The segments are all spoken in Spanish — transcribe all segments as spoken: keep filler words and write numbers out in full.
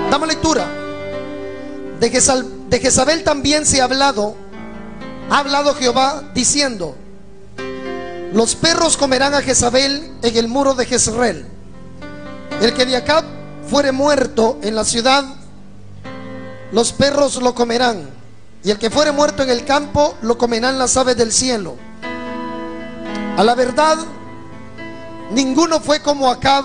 Damos lectura. De, Jezal, de Jezabel también se ha hablado, ha hablado Jehová diciendo: los perros comerán a Jezabel en el muro de Jezreel. El que de Acab fuere muerto en la ciudad, los perros lo comerán, y el que fuere muerto en el campo, lo comerán las aves del cielo. A la verdad, ninguno fue como Acab,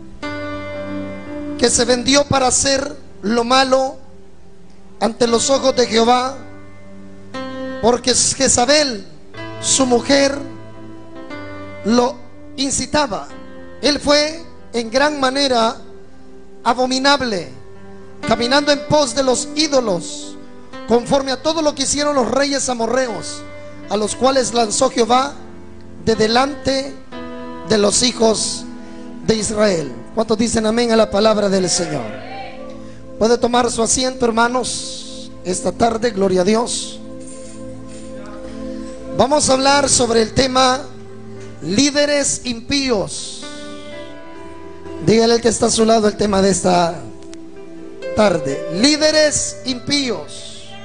que se vendió para hacer lo malo ante los ojos de Jehová, porque Jezabel, su mujer, lo incitaba. Él fue en gran manera abominable, caminando en pos de los ídolos, conforme a todo lo que hicieron los reyes amorreos, a los cuales lanzó Jehová de delante de los hijos de Israel. ¿Cuántos dicen amén a la palabra del Señor? Puede tomar su asiento, hermanos, esta tarde. Gloria a Dios. Vamos a hablar sobre el tema líderes impíos. Dígale al que está a su lado el tema de esta tarde: líderes impíos.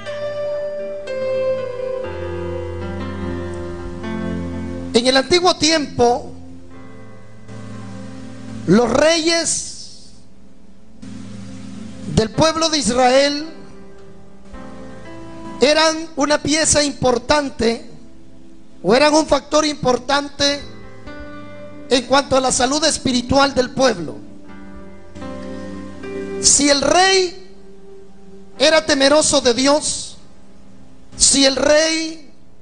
En el antiguo tiempo, los reyes del pueblo de Israel eran una pieza importante, o eran un factor importante en cuanto a la salud espiritual del pueblo. Si el rey era temeroso de Dios, si el rey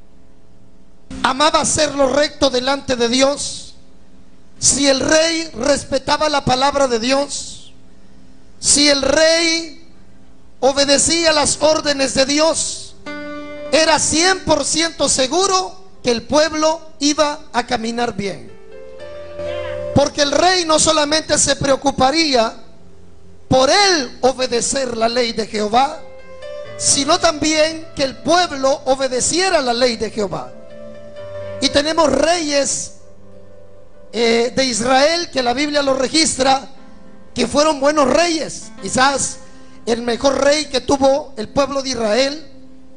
amaba hacer lo recto delante de Dios, si el rey respetaba la palabra de Dios, si el rey obedecía las órdenes de Dios, era cien por ciento seguro que el pueblo iba a caminar bien. Porque el rey no solamente se preocuparía por él obedecer la ley de Jehová, sino también que el pueblo obedeciera la ley de Jehová. Y tenemos reyes eh, de Israel que la Biblia lo registra, que fueron buenos reyes. Quizás el mejor rey que tuvo el pueblo de Israel,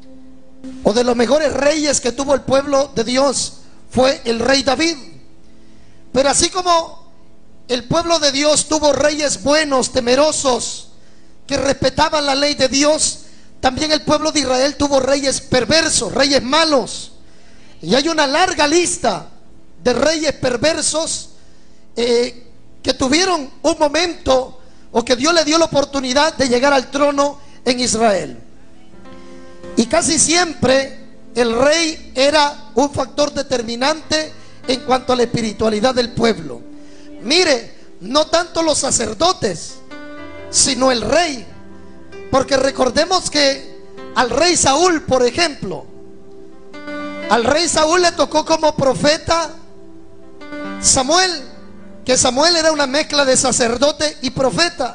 o de los mejores reyes que tuvo el pueblo de Dios, fue el rey David. Pero así como el pueblo de Dios tuvo reyes buenos, temerosos, que respetaban la ley de Dios, también el pueblo de Israel tuvo reyes perversos, reyes malos. Y hay una larga lista de reyes perversos eh, que tuvieron un momento, o que Dios le dio la oportunidad de llegar al trono en Israel. Y casi siempre el rey era un factor determinante en cuanto a la espiritualidad del pueblo. Mire, no tanto los sacerdotes, sino el rey. Porque recordemos que al rey Saúl, por ejemplo, al rey Saúl le tocó como profeta Samuel, que Samuel era una mezcla de sacerdote y profeta.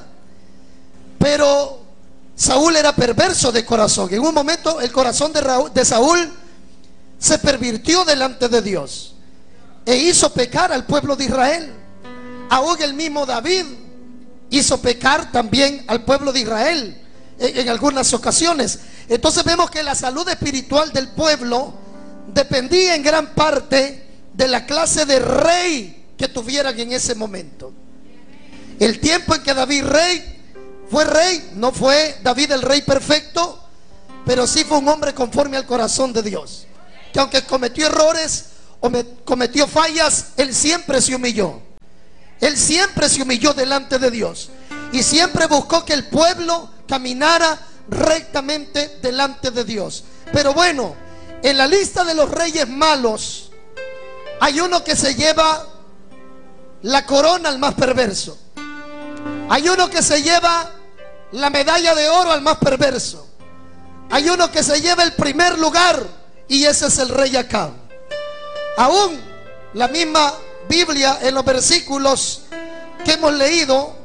Pero Saúl era perverso de corazón. En un momento el corazón de, Raúl, de Saúl se pervirtió delante de Dios e hizo pecar al pueblo de Israel. Aún el mismo David hizo pecar también al pueblo de Israel en, en algunas ocasiones. Entonces vemos que la salud espiritual del pueblo dependía en gran parte de la clase de rey que tuvieran en ese momento. El tiempo en que David rey fue rey, no fue David el rey perfecto, pero sí fue un hombre conforme al corazón de Dios, que aunque cometió errores o cometió fallas, él siempre se humilló. Él siempre se humilló delante de Dios y siempre buscó que el pueblo caminara rectamente delante de Dios. Pero bueno, en la lista de los reyes malos hay uno que se lleva la corona al más perverso. Hay uno que se lleva la medalla de oro al más perverso. Hay uno que se lleva el primer lugar, y ese es el rey Acab. Aún la misma Biblia, en los versículos que hemos leído,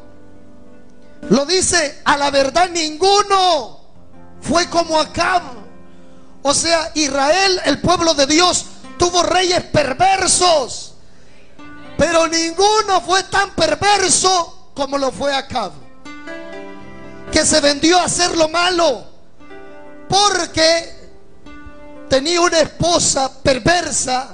lo dice: a la verdad ninguno fue como Acab. O sea, Israel, el pueblo de Dios, tuvo reyes perversos, pero ninguno fue tan perverso como lo fue Acab. que se vendió a hacer lo malo porque tenía una esposa perversa,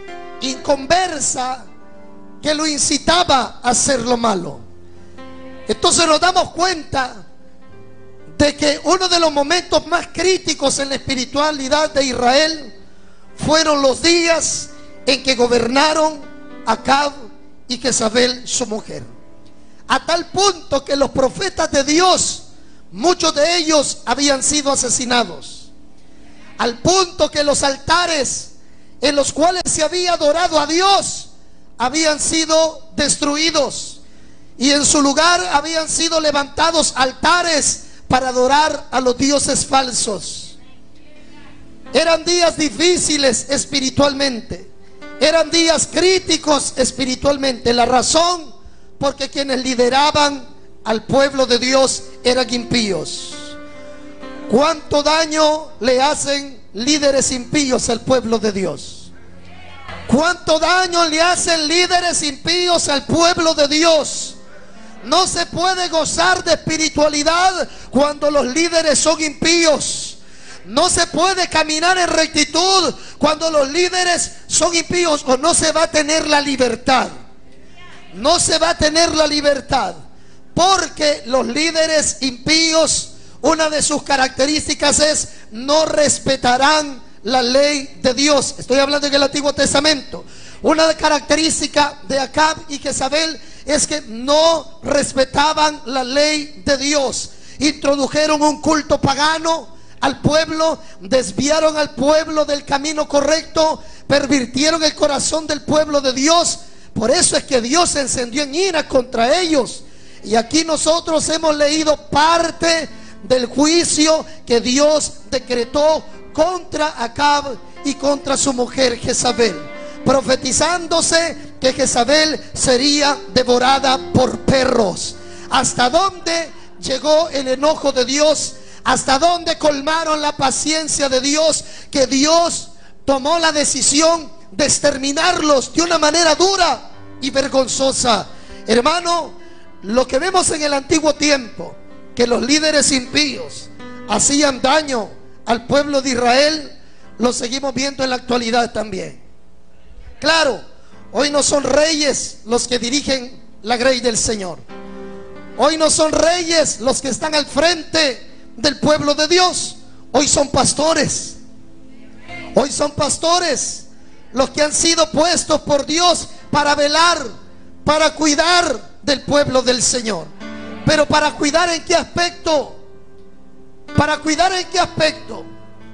inconversa, que lo incitaba a hacer lo malo. Entonces nos damos cuenta de que uno de los momentos más críticos en la espiritualidad de Israel fueron los días en que gobernaron Acab y Jezabel, su mujer, a tal punto que los profetas de Dios, muchos de ellos habían sido asesinados, al punto que los altares en los cuales se había adorado a Dios habían sido destruidos, y en su lugar habían sido levantados altares para adorar a los dioses falsos. Eran días difíciles espiritualmente, eran días críticos espiritualmente. La razón, porque quienes lideraban al pueblo de Dios eran impíos. ¿Cuánto daño le hacen líderes impíos al pueblo de Dios? ¿Cuánto daño le hacen líderes impíos al pueblo de Dios? No se puede gozar de espiritualidad cuando los líderes son impíos. No se puede caminar en rectitud cuando los líderes son impíos, o no se va a tener la libertad. No se va a tener la libertad, porque los líderes impíos, una de sus características es no respetarán la ley de Dios. Estoy hablando en el Antiguo Testamento. Una característica de Acab y Jezabel es que no respetaban la ley de Dios. Introdujeron un culto pagano al pueblo, desviaron al pueblo del camino correcto, pervirtieron el corazón del pueblo de Dios. Por eso es que Dios se encendió en ira contra ellos. Y aquí nosotros hemos leído parte del juicio que Dios decretó contra Acab y contra su mujer Jezabel, profetizándose que Jezabel sería devorada por perros. ¿Hasta dónde llegó el enojo de Dios? ¿Hasta dónde colmaron la paciencia de Dios? Que Dios tomó la decisión de exterminarlos de una manera dura y vergonzosa. Hermano, lo que vemos en el antiguo tiempo, que los líderes impíos hacían daño al pueblo de Israel, lo seguimos viendo en la actualidad también. Claro, hoy no son reyes los que dirigen la grey del Señor. Hoy no son reyes los que están al frente del pueblo de Dios. Hoy son pastores. Hoy son pastores los que han sido puestos por Dios para velar, para cuidar del pueblo del Señor. Pero ¿para cuidar en qué aspecto? ¿Para cuidar en qué aspecto?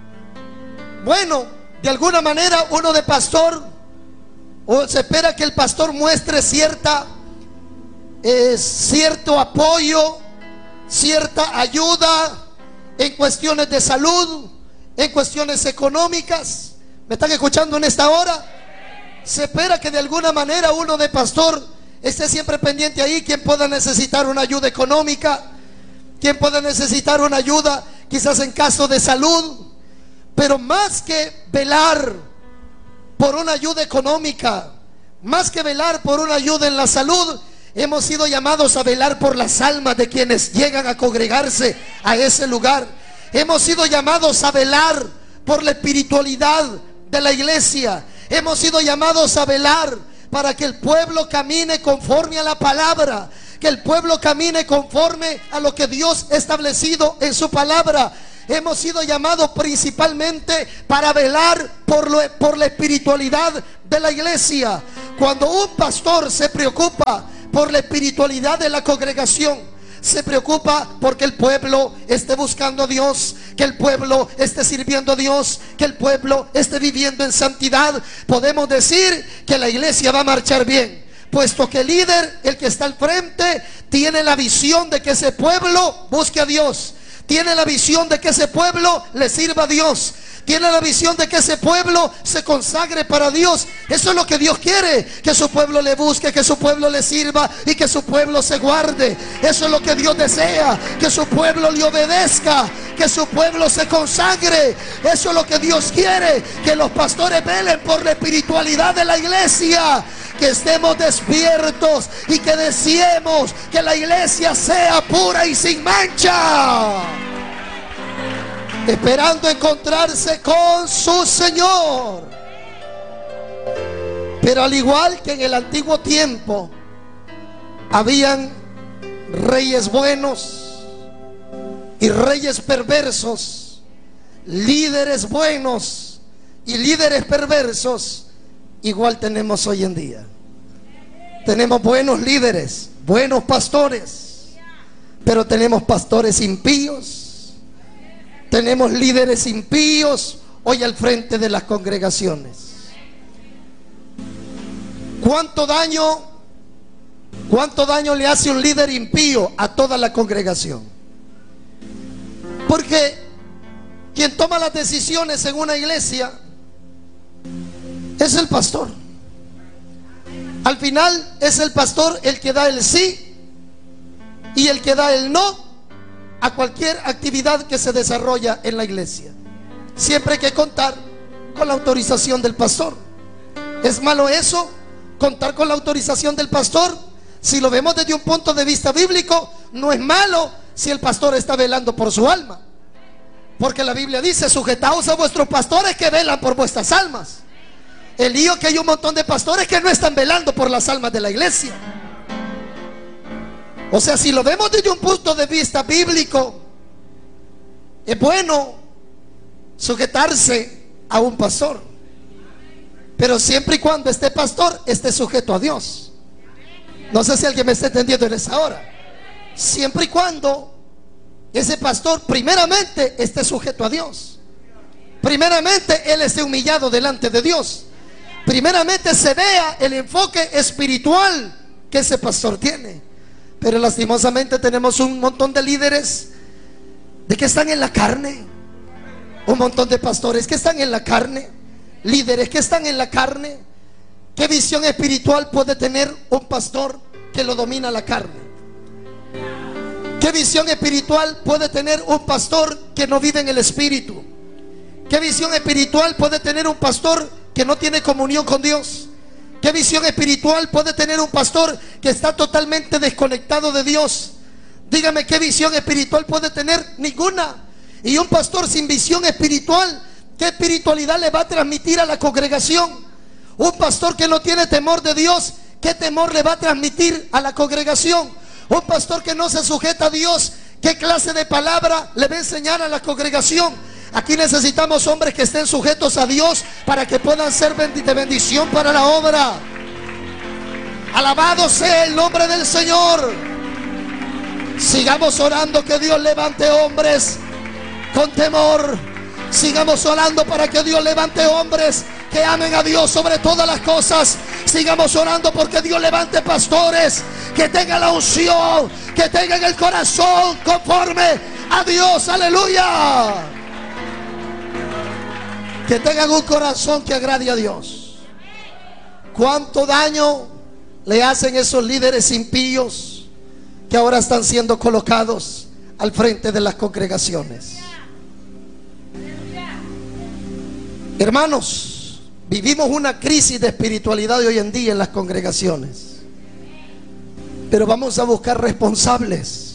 Bueno, de alguna manera uno de pastor, o se espera que el pastor muestre cierta eh, cierto apoyo, cierta ayuda en cuestiones de salud, en cuestiones económicas. ¿Me están escuchando en esta hora? Se espera que de alguna manera uno de pastor esté siempre pendiente ahí, quien pueda necesitar una ayuda económica, quien pueda necesitar una ayuda quizás en caso de salud. Pero más que velar por una ayuda económica, más que velar por una ayuda en la salud, hemos sido llamados a velar por las almas de quienes llegan a congregarse a ese lugar. Hemos sido llamados a velar por la espiritualidad de la iglesia. Hemos sido llamados a velar para que el pueblo camine conforme a la palabra, que el pueblo camine conforme a lo que Dios ha establecido en su palabra. Hemos sido llamados principalmente para velar por, lo, por la espiritualidad de la iglesia. Cuando un pastor se preocupa por la espiritualidad de la congregación, se preocupa porque el pueblo esté buscando a Dios, que el pueblo esté sirviendo a Dios, que el pueblo esté viviendo en santidad, podemos decir que la iglesia va a marchar bien, puesto que el líder, el que está al frente, tiene la visión de que ese pueblo busque a Dios, tiene la visión de que ese pueblo le sirva a Dios, tiene la visión de que ese pueblo se consagre para Dios. Eso es lo que Dios quiere, que su pueblo le busque, que su pueblo le sirva y que su pueblo se guarde. Eso es lo que Dios desea, que su pueblo le obedezca, que su pueblo se consagre. Eso es lo que Dios quiere, que los pastores velen por la espiritualidad de la iglesia, que estemos despiertos y que deseemos que la iglesia sea pura y sin mancha, esperando encontrarse con su Señor. Pero al igual que en el antiguo tiempo habían reyes buenos y reyes perversos, líderes buenos y líderes perversos, igual tenemos hoy en día. Tenemos buenos líderes, buenos pastores, pero tenemos pastores impíos, tenemos líderes impíos hoy al frente de las congregaciones. ¿Cuánto daño, cuánto daño le hace un líder impío a toda la congregación? Porque quien toma las decisiones en una iglesia es el pastor. Al final es el pastor el que da el sí y el que da el no a cualquier actividad que se desarrolla en la iglesia. Siempre hay que contar con la autorización del pastor. ¿Es malo eso? Contar con la autorización del pastor. Si lo vemos desde un punto de vista bíblico, no es malo si el pastor está velando por su alma, porque la Biblia dice: sujetaos a vuestros pastores que velan por vuestras almas. El lío que hay un montón de pastores que no están velando por las almas de la iglesia. O sea, si lo vemos desde un punto de vista bíblico, es bueno sujetarse a un pastor, pero siempre y cuando este pastor esté sujeto a Dios. No sé si alguien me está entendiendo en esa hora. Siempre y cuando ese pastor primeramente esté sujeto a Dios, primeramente él esté humillado delante de Dios, primeramente se vea el enfoque espiritual que ese pastor tiene. Pero lastimosamente tenemos un montón de líderes de que están en la carne, un montón de pastores que están en la carne, líderes que están en la carne. ¿Qué visión espiritual puede tener un pastor que lo domina la carne? ¿Qué visión espiritual puede tener un pastor que no vive en el espíritu? ¿Qué visión espiritual puede tener un pastor que no tiene comunión con Dios? ¿Qué visión espiritual puede tener un pastor que está totalmente desconectado de Dios? Dígame, ¿qué visión espiritual puede tener? Ninguna. Y un pastor sin visión espiritual, ¿qué espiritualidad le va a transmitir a la congregación? Un pastor que no tiene temor de Dios, ¿qué temor le va a transmitir a la congregación? Un pastor que no se sujeta a Dios, ¿qué clase de palabra le va a enseñar a la congregación? Aquí necesitamos hombres que estén sujetos a Dios para que puedan ser de bendición para la obra. Alabado sea el nombre del Señor. Sigamos orando que Dios levante hombres con temor. Sigamos orando para que Dios levante hombres que amen a Dios sobre todas las cosas. Sigamos orando porque Dios levante pastores que tengan la unción, que tengan el corazón conforme a Dios. Aleluya. Que tengan un corazón que agrade a Dios. ¿Cuánto daño le hacen esos líderes impíos que ahora están siendo colocados al frente de las congregaciones? Hermanos, vivimos una crisis de espiritualidad de hoy en día en las congregaciones, pero vamos a buscar responsables.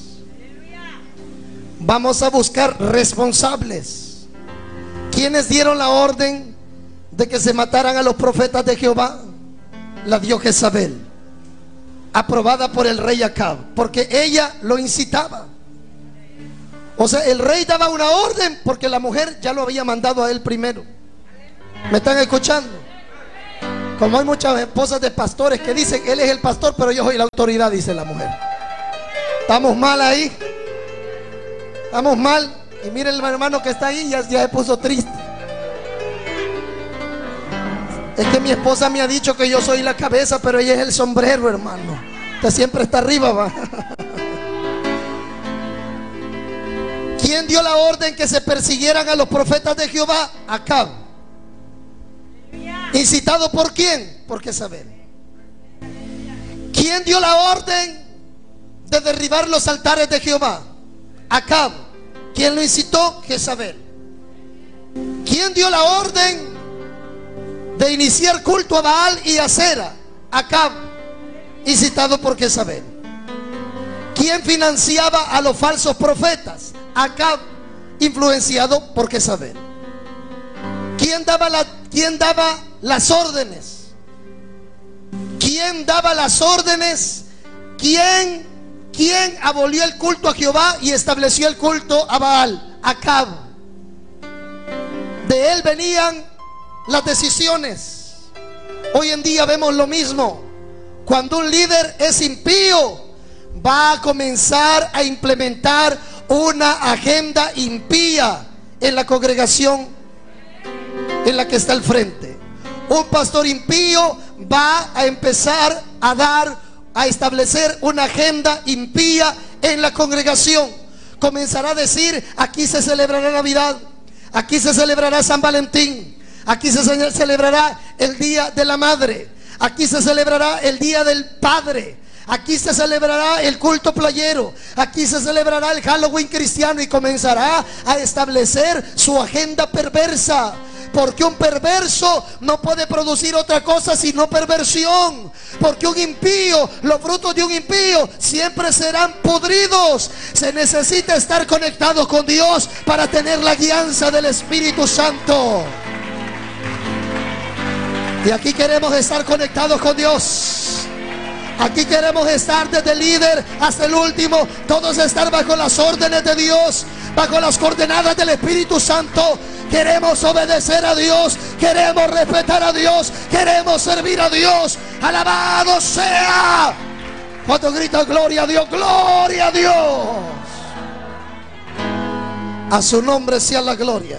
Vamos a buscar responsables. ¿Quiénes dieron la orden de que se mataran a los profetas de Jehová? La dio Jezabel, aprobada por el rey Acab, porque ella lo incitaba. O sea, el rey daba una orden porque la mujer ya lo había mandado a él primero. ¿Me están escuchando? Como hay muchas esposas de pastores que dicen: él es el pastor, pero yo soy la autoridad, dice la mujer. Estamos mal ahí. Estamos mal. Y miren, el hermano que está ahí ya, ya se puso triste. Es que mi esposa me ha dicho que yo soy la cabeza, pero ella es el sombrero, hermano. Usted siempre está arriba, va. ¿Quién dio la orden que se persiguieran a los profetas de Jehová? Acab. ¿Incitado por quién? Por Jezabel. ¿Quién dio la orden de derribar los altares de Jehová? Acab. ¿Quién lo incitó? Jezabel. ¿Quién dio la orden de iniciar culto a Baal y a Acera? Acab, incitado por Jezabel. ¿Quién financiaba a los falsos profetas? Acab, influenciado por Jezabel. ¿Quién daba, la, quién daba las órdenes? ¿Quién daba las órdenes? ¿Quién, quién abolió el culto a Jehová y estableció el culto a Baal? Acab. De él venían las decisiones. Hoy en día vemos lo mismo. Cuando un líder es impío, va a comenzar a implementar una agenda impía en la congregación en la que está al frente. Un pastor impío va a empezar a dar, a establecer una agenda impía en la congregación. Comenzará a decir: aquí se celebrará Navidad, aquí se celebrará San Valentín, aquí se celebrará el Día de la Madre, aquí se celebrará el Día del Padre, aquí se celebrará el culto playero, aquí se celebrará el Halloween cristiano, y comenzará a establecer su agenda perversa. Porque un perverso no puede producir otra cosa sino perversión. Porque un impío, los frutos de un impío siempre serán podridos. Se necesita estar conectado con Dios para tener la guianza del Espíritu Santo. Y aquí queremos estar conectados con Dios. Aquí queremos estar desde el líder hasta el último, todos estar bajo las órdenes de Dios, bajo las coordenadas del Espíritu Santo. Queremos obedecer a Dios, queremos respetar a Dios, queremos servir a Dios. Alabado sea. Cuando grita gloria a Dios, gloria a Dios. A su nombre sea la gloria.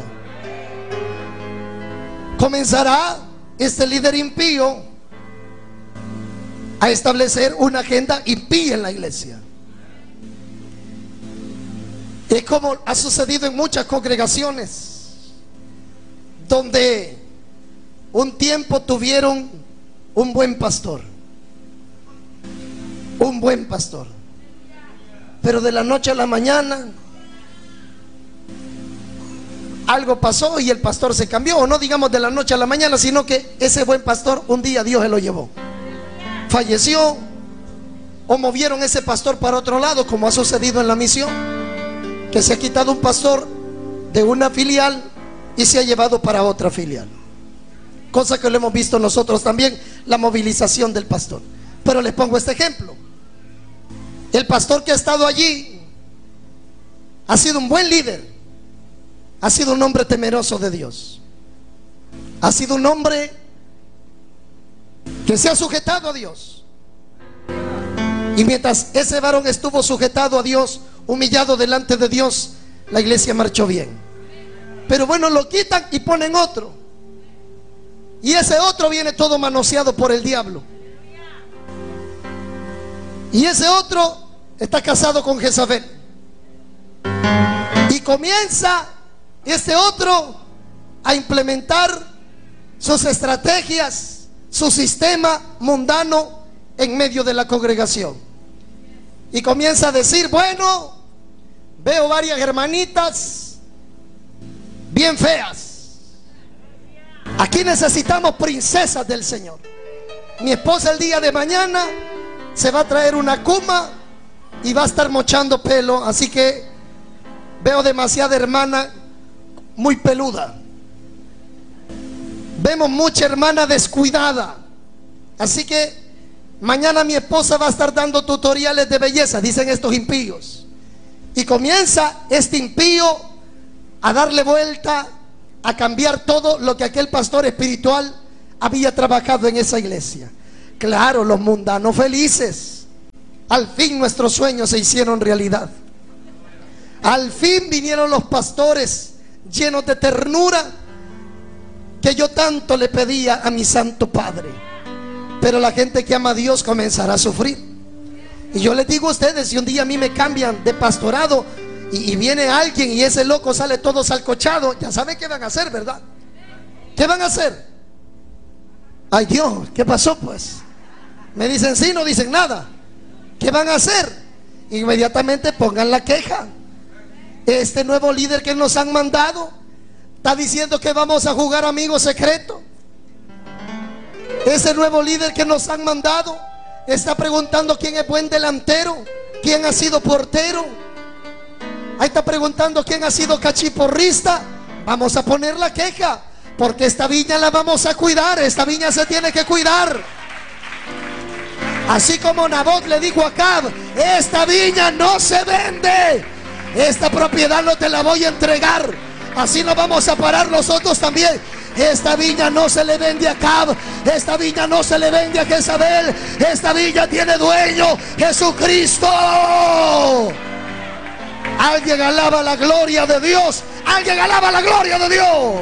Comenzará este líder impío a establecer una agenda impía en la iglesia. Es como ha sucedido en muchas congregaciones, donde un tiempo tuvieron un buen pastor, un buen pastor, pero de la noche a la mañana algo pasó y el pastor se cambió. O no digamos de la noche a la mañana, sino que ese buen pastor un día Dios se lo llevó, falleció, o movieron ese pastor para otro lado, como ha sucedido en la misión, que se ha quitado un pastor de una filial y se ha llevado para otra filial, cosa que lo hemos visto nosotros también, la movilización del pastor. Pero les pongo este ejemplo. El pastor que ha estado allí ha sido un buen líder, ha sido un hombre temeroso de Dios, ha sido un hombre que se ha sujetado a Dios. Y mientras ese varón estuvo sujetado a Dios, humillado delante de Dios, la iglesia marchó bien. Pero bueno, lo quitan y ponen otro, y ese otro viene todo manoseado por el diablo. Y ese otro está casado con Jezabel. Y comienza este otro a implementar sus estrategias, su sistema mundano en medio de la congregación. Y comienza a decir: bueno, veo varias hermanitas bien feas, aquí necesitamos princesas del Señor. Mi esposa el día de mañana se va a traer una cuma y va a estar mochando pelo, así que veo demasiada hermana muy peluda, vemos mucha hermana descuidada, así que mañana mi esposa va a estar dando tutoriales de belleza, dicen estos impíos. Y comienza este impío a darle vuelta, a cambiar todo lo que aquel pastor espiritual había trabajado en esa iglesia. Claro, los mundanos felices. Al fin nuestros sueños se hicieron realidad. Al fin vinieron los pastores llenos de ternura que yo tanto le pedía a mi Santo Padre. Pero la gente que ama a Dios comenzará a sufrir. Y yo les digo a ustedes, si un día a mí me cambian de pastorado y, y viene alguien y ese loco sale todo salcochado, ya saben qué van a hacer, ¿verdad? ¿Qué van a hacer? Ay Dios, ¿qué pasó pues? Me dicen sí, no dicen nada. ¿Qué van a hacer? Inmediatamente pongan la queja. Este nuevo líder que nos han mandado está diciendo que vamos a jugar amigo secreto. Ese nuevo líder que nos han mandado está preguntando quién es buen delantero, quién ha sido portero. Ahí está preguntando quién ha sido cachiporrista. Vamos a poner la queja, porque esta viña la vamos a cuidar. Esta viña se tiene que cuidar. Así como Nabot le dijo a Acab: esta viña no se vende, esta propiedad no te la voy a entregar. Así nos vamos a parar nosotros también. Esta viña no se le vende a Acab, esta viña no se le vende a Jezabel. Esta viña tiene dueño: Jesucristo. Alguien alaba la gloria de Dios. Alguien alaba la gloria de Dios.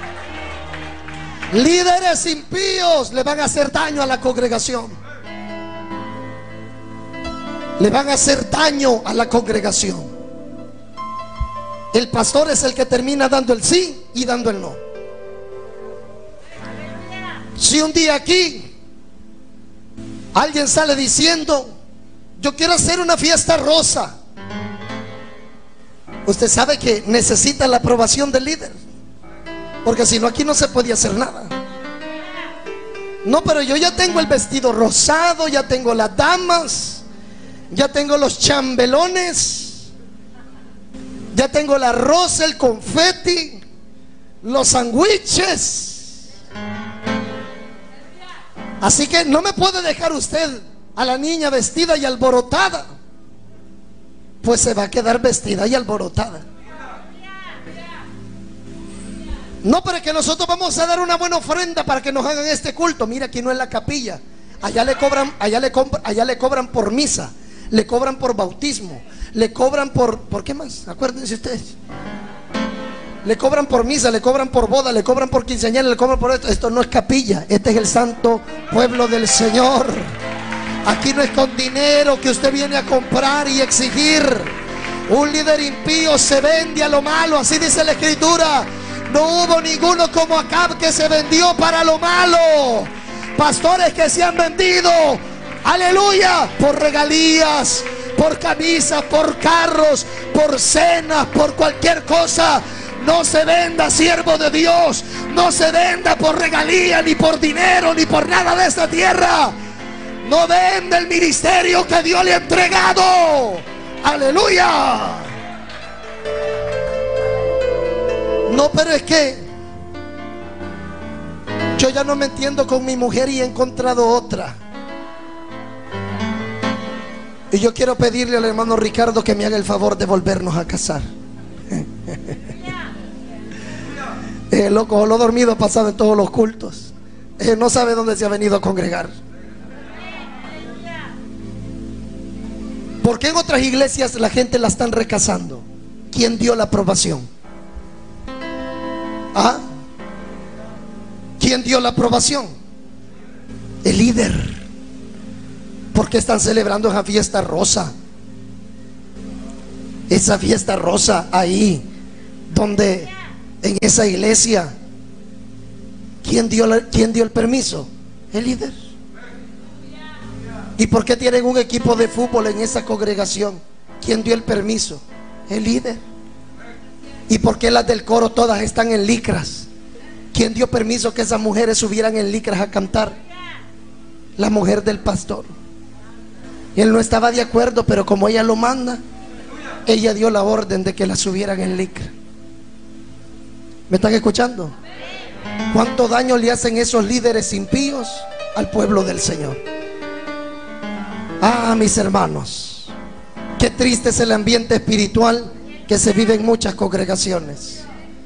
Líderes impíos le van a hacer daño a la congregación. Le van a hacer daño a la congregación. El pastor es el que termina dando el sí y dando el no. Si un día aquí alguien sale diciendo: yo quiero hacer una fiesta rosa, usted sabe que necesita la aprobación del líder, porque si no, aquí no se puede hacer nada. No, pero yo ya tengo el vestido rosado, ya tengo las damas, ya tengo los chambelones, ya tengo la rosa, el confeti, los sándwiches. Así que no me puede dejar usted a la niña vestida y alborotada, pues se va a quedar vestida y alborotada. No, pero que nosotros vamos a dar una buena ofrenda para que nos hagan este culto. Mira, aquí no es la capilla. Allá le cobran, allá le compra, allá le cobran por misa, le cobran por bautismo, le cobran por, ¿por qué más? Acuérdense ustedes. Le cobran por misa, le cobran por boda, le cobran por quinceañera, le cobran por esto. Esto no es capilla, este es el santo pueblo del Señor. Aquí no es con dinero que usted viene a comprar y exigir. Un líder impío se vende a lo malo, así dice la Escritura. No hubo ninguno como Acab que se vendió para lo malo. Pastores que se han vendido, aleluya, por regalías, por camisas, por carros, por cenas, por cualquier cosa. No se venda, siervo de Dios. No se venda por regalía, ni por dinero, ni por nada de esta tierra. No venda el ministerio que Dios le ha entregado. Aleluya. No, pero es que yo ya no me entiendo con mi mujer y he encontrado otra. Y yo quiero pedirle al hermano Ricardo que me haga el favor de volvernos a casar. El loco, lo dormido ha pasado en todos los cultos. Eh, no sabe dónde se ha venido a congregar. ¿Por qué en otras iglesias la gente la están recasando? ¿Quién dio la aprobación? ¿Ah? ¿Quién dio la aprobación? El líder. ¿Por qué están celebrando esa fiesta rosa? Esa fiesta rosa ahí, donde en esa iglesia, ¿quién dio, la, quién dio el permiso? El líder. ¿Y por qué tienen un equipo de fútbol en esa congregación? ¿Quién dio el permiso? El líder. ¿Y por qué las del coro todas están en licras? ¿Quién dio permiso que esas mujeres subieran en licras a cantar? La mujer del pastor. Y él no estaba de acuerdo, pero como ella lo manda, ella dio la orden de que las subieran en licra. ¿Me están escuchando? ¿Cuánto daño le hacen esos líderes impíos al pueblo del Señor? Ah, mis hermanos, qué triste es el ambiente espiritual que se vive en muchas congregaciones.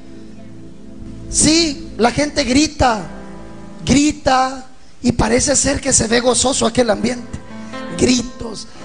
Sí, la gente grita, grita, y parece ser que se ve gozoso aquel ambiente. Gritos,